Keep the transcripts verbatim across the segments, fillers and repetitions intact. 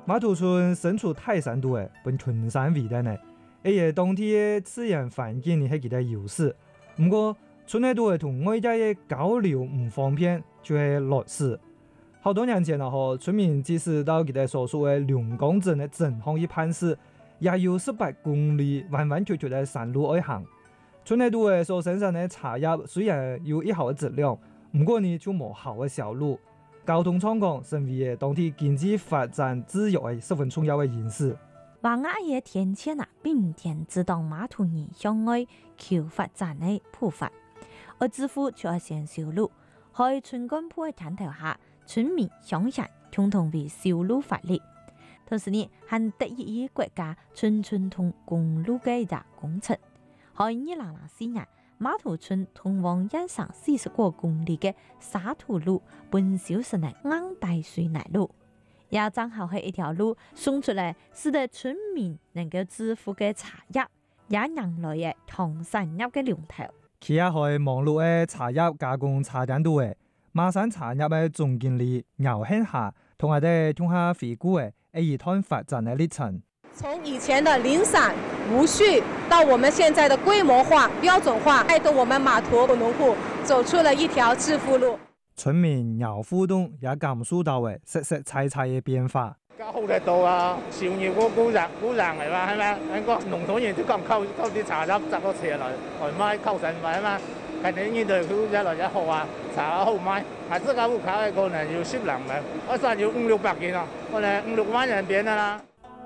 馬頭村身處泰山度誒，本群山為的呢，而且當地嘅自然環境係佢哋優勢。不過村內度誒同外界嘅交流唔方便，就係劣勢。好多年前啊，嗬，村民即使到佢哋所屬嘅龍崗鎮嘅正巷一攀市，也有十八公里彎彎曲曲嘅山路愛行。村內度誒所生產嘅茶葉雖然有一好嘅質量，不過呢就冇好嘅銷路。交通暢廣成為當地經濟發展自由嘅十分重要嘅因素。 話亞嘅天塹啊，並唔點指導馬頭人向外求發展嘅步伐，而致富就係先修路，喺村幹部嘅牽頭下，村民鄉親共同為修路發力。同時呢，還得益於國家村村通公路嘅一個工程。喺二零零四年，馬頭村通往燕省四十多公里嘅沙土路本修成了硬帶水泥路，也正好係一條路送出來，使得村民能夠致富嘅茶葉，也迎來嘅糖產業嘅龍頭。 佢也係忙碌嘅茶葉加工茶店度嘅馬山茶葉嘅總經理姚慶霞，同我哋同下回顧嘅一段發展嘅歷程。 從以前的零散無序，到我們現在的規模化、標準化，帶動我們馬頭農戶走出了一條致富路。 村民有互動，也感受到嘅實實在在嘅變化。 交好嘅道啊，商業嗰高人高人嚟嘛，係咪？喺個農場園都咁溝溝啲茶葉，摘個斜來來賣溝成賣啊嘛。近年呢度佢一來一號啊，茶葉好賣，係自家戶口嘅個人要十零嘅，我算要五六百件啊，可能五六萬人變的啦。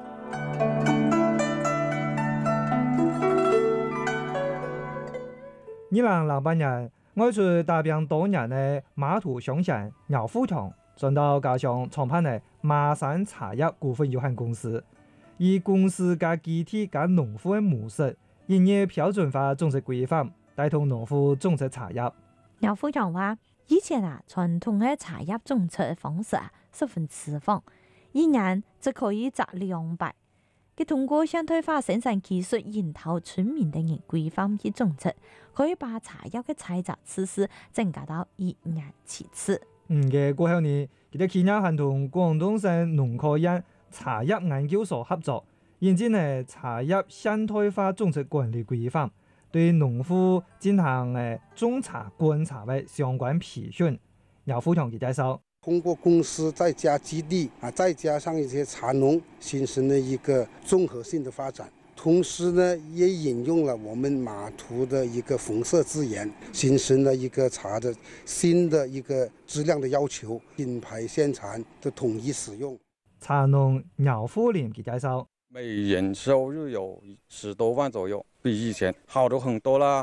二零零八年，我住打拼多年嘅馬頭鄉親姚富強轉到家鄉創辦嘅馬山茶葉股份有限公司，以公司加集體加農戶嘅模式，營業標準化種植規範，帶動農戶種植茶葉。 姚富強話：以前啊，傳統嘅茶葉種植嘅方式啊，十分遲放，一年只可以摘兩百。佢通過現代化生產技術引導村民等人規範去種植，可以把茶葉嘅採摘次數增加到一年七次。 嗯嘅過後呢，佢哋企業還同廣東省農科院茶葉研究所合作，引進嘅茶葉現代化種植管理規範，對農戶進行誒種茶觀察嘅相關培訓。姚富強佢介紹。 通過公司再加基地啊，再加上一些茶農，形成了一個綜合性的發展。同時呢，也引用了我們馬頭的一個紅色資源，形成了一個茶的新的一個質量的要求，品牌宣傳的統一使用。 茶農姚富林佢介紹， 每年收入有十多萬左右，比以前好咗很多啦。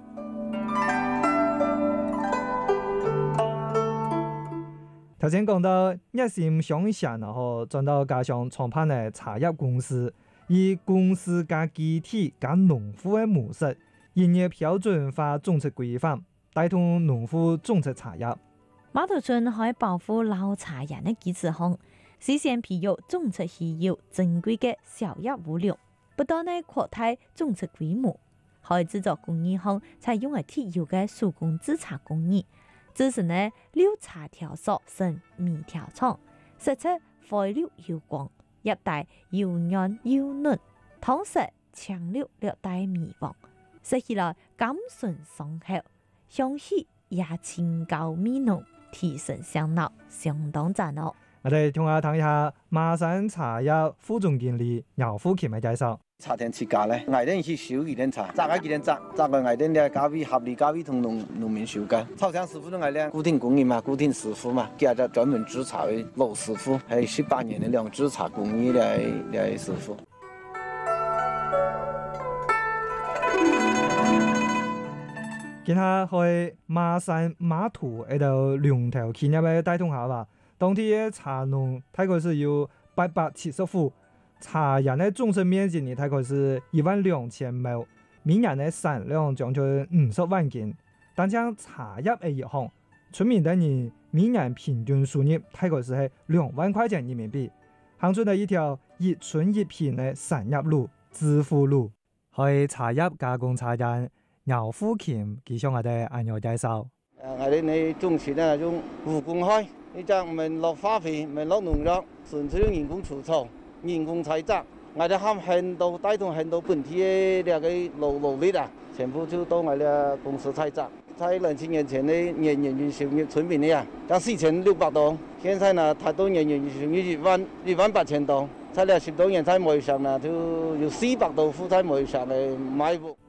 頭先講到熱心鄉親，然後轉到家鄉創辦嘅茶葉公司，以公司加集體加農戶嘅模式，營業標準化種植規範，帶動農戶種植茶葉。 馬頭村可以保護老茶人嘅基礎項，實現培育種植稀有珍貴嘅小葉物料，不但呢擴大種植規模，可以製作工藝項採用嘅鐵釉嘅手工製茶工藝。支持呢溜茶條塑成米條廠，實測灰溜又光，葉帶又軟又嫩，湯色青綠略帶米黃，食起來甘順爽口，香氣也清高味濃，提神醒腦，相當讚哦。 我哋同下睇下馬山茶葉副總經理姚富強嘅介紹。 茶田設價咧，藝人去收幾點茶，摘咗幾點摘，摘個藝人嘅價位合理價位同農農民收嘅。炒茶師傅都藝人固定工藝嘛，固定師傅嘛，加咗專門製茶嘅老師傅，係十八年嘅兩製茶工藝嘅嘅師傅。 見下去馬山馬頭喺度龍頭企業嘅帶動下吧，當地嘅茶農大概是有八百七十戶。茶葉嘅種植面積呢，大概是一萬兩千畝，每年嘅產量將近五十萬斤。但將茶葉嘅一項，村民等人每年平均收入大概是係兩萬塊錢人民幣，行出咗一條一村一品嘅產業路、致富路。係茶葉加工茶人姚富強，佢向我哋按樣介紹。 誒，我哋你種田咧種無公開。 呢只唔係落化肥，唔係落農藥，純粹用人工除草、人工採摘。我哋慳很多，帶動很多本地嘅呢個勞勞力啊，全部就到我哋公司採摘。在兩千年前呢，年年月收入村民呢啊，得四千六百多，現在呢，太多年年月收入一萬一萬八千多。在呢十多年在賣上呢，就有四百多戶在賣上嚟買屋。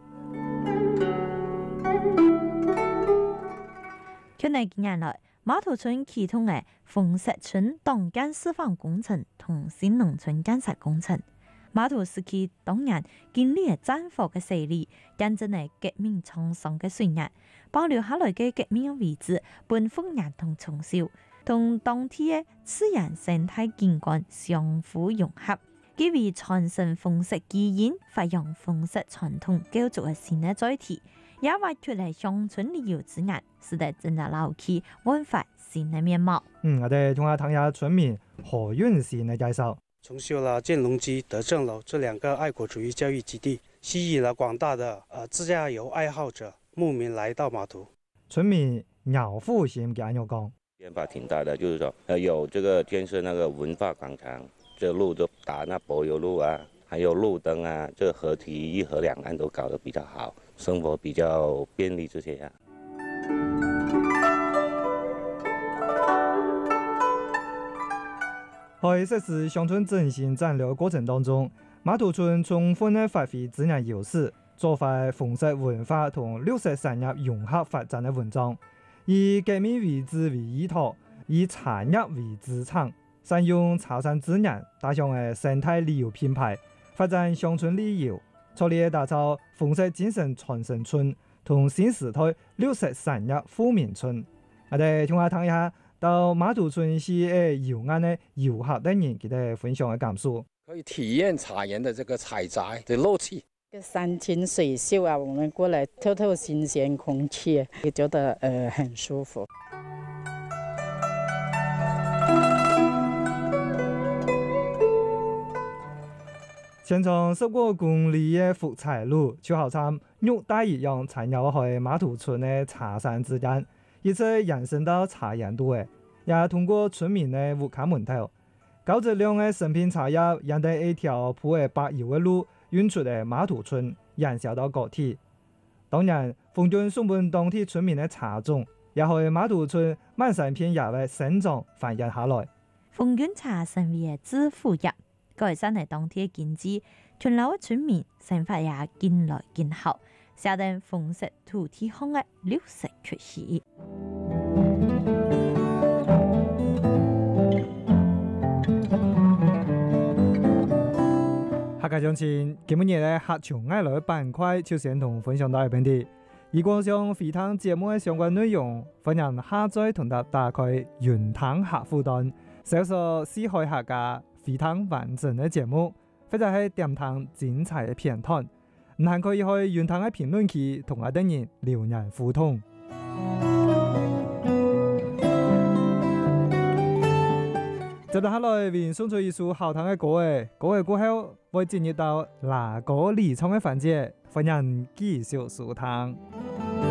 近嚟幾年來，馬頭村啟動嘅鳳石村黨建示範工程同新農村建設工程。馬頭市區當年經歷戰火嘅洗禮，見證咗革命創傷嘅歲月，保留下來嘅革命遺址，本豐年同重修，同當地嘅自然生態景觀相互融合，基於傳承鳳石基因、發揚鳳石傳統構築嘅新嘅載體，也挖出嚟鄉村旅遊資源，使得整個老區煥發新嘅面貌。 嗯，我哋同下睇下村民何韻賢嘅介紹。 重修了建隆基、德政樓這兩個愛國主義教育基地，吸引了廣大的呃自駕遊愛好者慕名來到碼頭。 村民姚富賢嘅有講， 變化挺大的，就是說呃有這個建設那個文化廣場，這路都打那柏油路啊，還有路燈啊，這河堤一河兩岸都搞得比較好，生活比較便利這些呀、啊。 喺實施鄉村振興戰略過程當中，馬頭村充分嘅發揮自然優勢，做法鳳石文化同綠色產業融合發展嘅文章，以革命遺址為依託，以產業為資產，善用潮汕資源，打響嘅生態旅遊品牌，發展鄉村旅遊，着力打造鳳石精神傳承村同新時代綠色產業富民村。我哋聽下睇下。到馬頭村西誒遊岸嘅遊客等人，佢哋分享嘅感受， 可以體驗茶園的這個採摘的樂趣。 山清水秀啊，我們過來透透新鮮空氣，也覺得呃很舒服。 全長十個公里嘅福彩路，就好似玉帶一樣纏繞喺馬頭村嘅茶山之間。一直延伸到茶園度嘅，也通過村民嘅戶口門頭，高質量嘅食品茶葉，沿住一條鋪嘅柏油嘅路運出嚟馬頭村，燃燒到各地。當然，豐潤送本當地村民嘅茶種，也喺馬頭村滿山遍野嘅生長繁衍下來。 豐潤茶成為致富業，改善嚟當地嘅經濟，村內嘅村民生活也更來更好。下定鳳石土地康嘅綠色趨勢。 客家鄉親，今日咧客場愛來板塊就先同分享到呢邊啲。如果想回聽節目嘅相關內容，歡迎下載同搭打開雲聽客戶端，搜索四海客家回聽完整嘅節目，或者係點聽精彩嘅片段。唔係可以去雲聽嘅評論區同我哋人留言互動。接落下來，為送出一首好聽嘅歌誒，歌嘅過後會進入到哪個離場嘅環節，歡迎繼續收聽。